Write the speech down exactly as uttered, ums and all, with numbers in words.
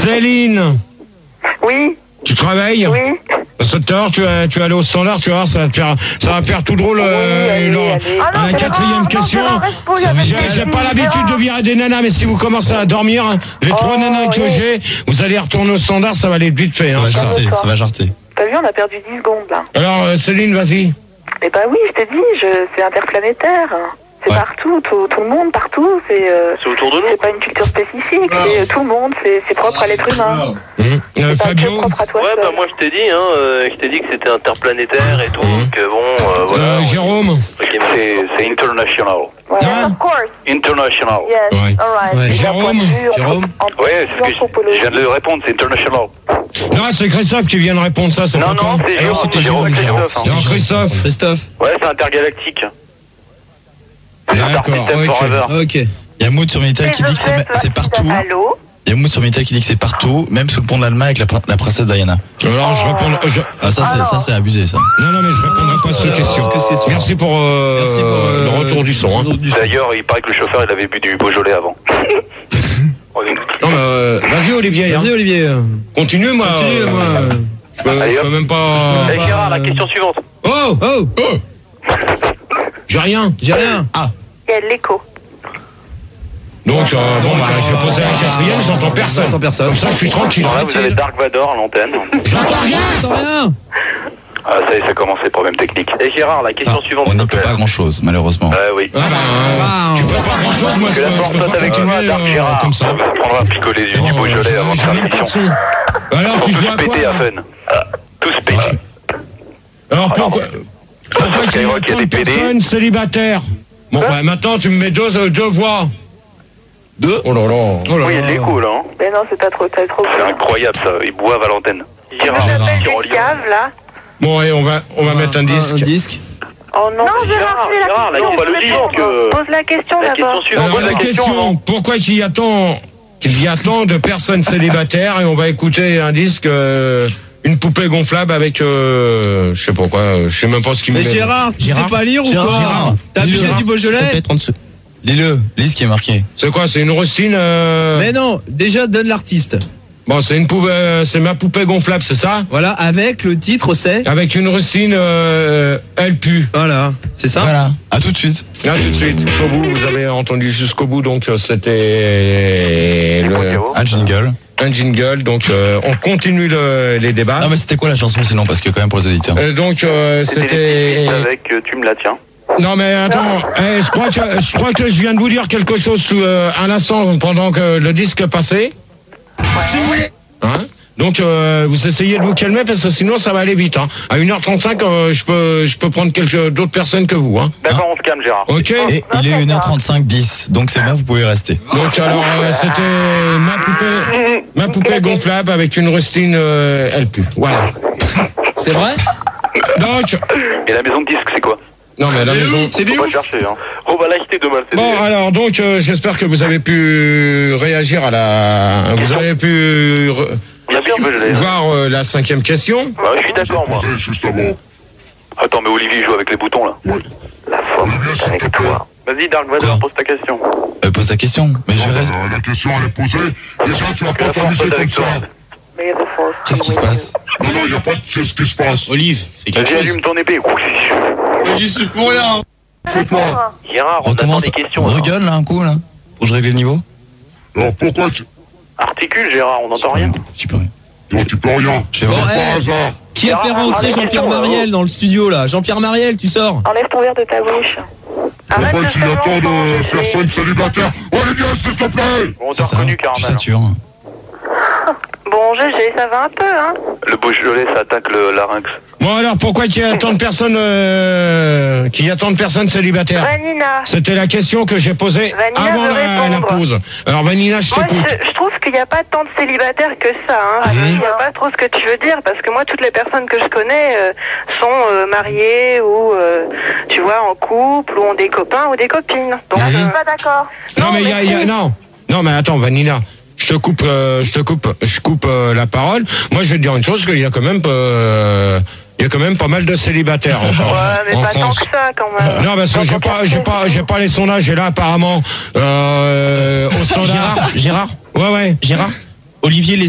Céline. Oui. Tu travailles? Oui. Cette heure, tu vas, tu vas aller au standard, tu vas voir, ça va te faire, ça va faire tout drôle. Oui, euh, allez, Laurent. allez. À Ah non, la c'est quatrième Gérard, question. non, Gérard, reste poli avec J'ai Céline, j'ai pas l'habitude Gérard. de virer des nanas, mais si vous commencez à dormir, hein, les trois Oh, nanas que oui. j'ai, vous allez retourner au standard, ça va aller vite fait. Ça Hein, va ça. jarter, ça va jarter. T'as vu, on a perdu dix secondes là. Alors, euh, Céline, vas-y. Eh ben oui, je t'ai dit, je... c'est interplanétaire. C'est Ouais. partout, tout, tout le monde, partout. C'est euh, C'est autour de nous. c'est pas une culture spécifique, c'est euh, tout le monde, c'est c'est propre à l'être humain. Hum. Euh, C'est pas que Fabio. propre à toi Ouais, seul. bah moi je t'ai dit, hein, euh, je t'ai dit que c'était interplanétaire et tout, Mhm. que bon, euh, voilà. Euh, on- Jérôme. C'est c'est international. Ouais, Hein of course. International. Yes, Ouais. alright. Ouais. Et d'un Jérôme, point de vue Jérôme. anthro- Ouais, c'est ce que je, anthropologique. je viens de le répondre, c'est international. Non, c'est Christophe qui vient de répondre ça, c'est Non, pas toi. non, c'est Alors, Jérôme, c'était c'est Jérôme, Jérôme, Christophe. hein. Non, Christophe. Christophe. Ouais, c'est intergalactique. D'accord, Intersystem ok. Forever. Ok. Il y a Mood sur Minitel qui dit que c'est- c'est partout. Allô? Il y a Mood sur Minitel qui dit que c'est partout, même sous le pont de l'Allemagne avec la, prin- la princesse Diana. Alors, je réponds. je- Ah, ça, c'est, ça, c'est abusé, ça. Non, non, mais je répondrai pas à cette question. Parce que c'est sûr. Merci pour, euh, Merci pour euh, le retour du son. le Hein. retour du son. D'ailleurs, il paraît que le chauffeur, il avait bu du Beaujolais avant. Oh, il- Non, mais euh, vas-y, Olivier. hein. Vas-y, Olivier. Continue, moi. Continue, euh, moi. Je peux, Allez, je peux hop. même pas. Allez, Gérard, la question suivante. Oh, Oh, j'ai rien. j'ai rien. Ah, Il y a de l'écho. Donc, euh, bon, bah, je vais poser la quatrième, j'entends personne. J'entends personne. Comme ça, je suis tranquille. Alors là, vous avez Dark Vador à l'antenne. J'entends rien. j'entends rien. Ah, ça y est, ça commence les problèmes techniques. Et Gérard, la question Ah, suivante. on s'il n'y te peut plaît. pas grand chose, malheureusement. Ouais, oui. Ah, bah, euh, Ah, tu peux pas grand chose, moi, je Que la peux, je force peux soit pas avec continuer toi, Dark euh, Gérard. comme ça. On va prendre un picoler les yeux du Oh, Beaujolais j'ai- avant de j'ai faire même pas de l'émission. son. Alors, tu Tous joues à quoi pétés là à fun. Ah, Tous pétés. Alors, pourquoi pourquoi tu Skyrock, il y a entends des une P D. personne célibataire? Bon, bah, maintenant, tu me mets deux, euh, deux voix. Deux. Oh là là. Oh là Oui, il y a de là. l'écho, là. hein. Mais non, c'est pas trop, c'est trop C'est bien. incroyable, ça. Ils boivent à l'antenne. Je Gérard, m'appelle Tyrolien. des caves, là. Bon, allez, on va, on va mettre un disque. Un disque. Oh non, Gérard, Gérard, tu es la Gérard, là, question. il faut pas le dire que- Pose la question La d'abord. question suivante. Alors, pose la question, avant. pourquoi il y a tant, il y a tant de personnes célibataires et on va écouter un disque, euh, une poupée gonflable avec, euh, je sais pas quoi, je sais même pas ce qu'il me Mais met. Gérard, tu Gérard sais pas lire ou Gérard, quoi Gérard, T'as abusé Gérard, du Beaujolais? Lis-le, lis ce qui est marqué. C'est quoi, c'est une rustine, euh... Mais non, déjà donne l'artiste. Bon, c'est une poupée, euh, c'est ma poupée gonflable, c'est ça? Voilà, avec le titre c'est. Avec une rustine, euh, elle pue. Voilà, c'est ça. Voilà, à tout de suite. Là, tout de suite, jusqu'au bout, vous avez entendu jusqu'au bout, donc euh, c'était le, Un jingle. un jingle, donc euh, on continue le- les débats. Non mais c'était quoi la chanson sinon, parce que quand même pour les auditeurs. Euh, donc euh, C'était c'était... les avec euh, Tu me la tiens. Non mais attends, eh, je crois que je crois que je viens de vous dire quelque chose sous euh, un instant pendant que le disque passait. Hein? Donc euh, vous essayez de vous calmer parce que sinon ça va aller vite. Hein. À une heure trente-cinq, euh, je peux je peux prendre quelques d'autres personnes que vous. Hein. D'accord, on se calme, Gérard. Ok. Et il est une heure trente-cinq dix, donc c'est bon, vous pouvez rester. Donc alors euh, c'était ma poupée ma poupée gonflable avec une rustine euh, elle pue. Voilà. C'est vrai? Donc Et la maison de disque, c'est quoi? non mais la maison. C'est Faut des pas ouf. chercher, hein. On va l'acheter demain, le C D. Bon alors donc euh, j'espère que vous avez pu réagir à la vous avez pu re- Bien sûr, je l'ai. voir euh, la cinquième question. Bah, je suis d'accord, moi. Juste avant. Attends, mais Olivier joue avec les boutons, là. La force est avec toi. Vas-y, Dark Vador, Quoi pose ta question. Euh, pose ta question. Mais je vais rester. Euh, la question elle est posée. Déjà tu vas Que pas la force t'amuser soit comme avec ça. toi. May the force Qu'est-ce qui se come with passe? Non, non, il n'y a pas de qu'est-ce qui se passe. Olive, fais quelque Vas-y, chose. allume ton épée. J'y suis pour rien. C'est toi. Gérard, on attend Recommence. des questions. On là. regueule là un coup là, pour que je règle le niveau. Alors pourquoi tu. Articule, Gérard, on n'entend rien. J'y peux rien. Non, tu peux rien. Je vais Bon, voir. eh, Par hasard. Qui a fait rentrer Jean-Pierre Mariel dans le studio là? Jean-Pierre Mariel, tu sors. Enlève ton verre de ta bouche. Arrête Pourquoi de tu faire attends l'enfant, de Gégé. personnes célibataires? Olivier, s'il te plaît. Bon, on C'est t'a ça, reconnu, tu Caramel. satures. Bon, Gégé, ça va un peu, hein? Le Beaujolais, ça attaque le larynx. Bon alors pourquoi qu'il y a tant de personnes euh, qu'il y a tant de personnes célibataires? Vanina. C'était la question que j'ai posée Vanina avant veut la, la répondre. pause. Alors Vanina, je Moi, t'écoute. je, je trouve qu'il n'y a pas tant de célibataires que ça. Hein. Je vois pas trop ce que tu veux dire, parce que moi, toutes les personnes que je connais euh, sont euh, mariées ou, euh, tu vois, en couple, ou ont des copains ou des copines. Donc, Mhm. je suis pas d'accord. Non mais il y a, il y a- non non mais attends Vanina. Je te coupe, euh, je te coupe, je coupe euh, la parole. Moi, je vais te dire une chose, qu'il y a quand même, euh, il y a quand même pas mal de célibataires en, Ouais, mais en pas tant France. que ça, quand même. Non, parce que Dans j'ai ton pas, j'ai quartier. pas, j'ai pas les sondages. Et là, apparemment, euh, au standard. Gérard, Gérard, Ouais, ouais. Gérard. Olivier les